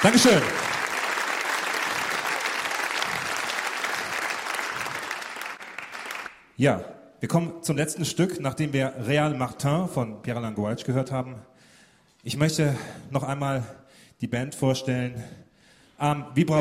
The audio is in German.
Dankeschön. Ja, wir kommen zum letzten Stück, nachdem wir Réal Martin von Pierre Alain Gouache gehört haben. Ich möchte noch einmal die Band vorstellen. Vibra